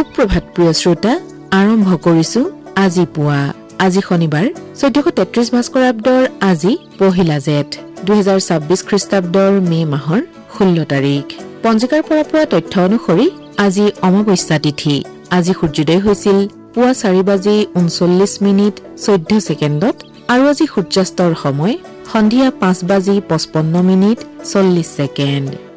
সুপ্ৰভাত প্ৰিয় শ্ৰোতা, আৰম্ভ কৰিছো আজি পুৱা। আজি শনিবাৰ 1433 ভাস্কৰাব্দৰ আজি পহিলা জেঠ 2026 খ্ৰীষ্টাব্দৰ মে মাহৰ 16 তাৰিখ। পঞ্জিকাৰ পৰা পোৱা তথ্য অনুসৰি আজি অমাৱস্যা তিথি। আজি সূৰ্যোদয় হৈছিল পুৱা 4:39:14 আৰু আজি সূৰ্যাস্তৰ সময় সন্ধিয়া 5:55:40।